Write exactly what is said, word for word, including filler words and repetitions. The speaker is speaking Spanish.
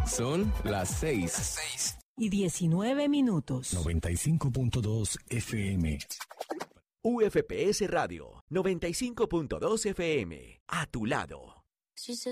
Son las seis. Las seis. Y diecinueve minutos. noventa y cinco punto dos F M. U F P S Radio, noventa y cinco punto dos F M. A tu lado. She says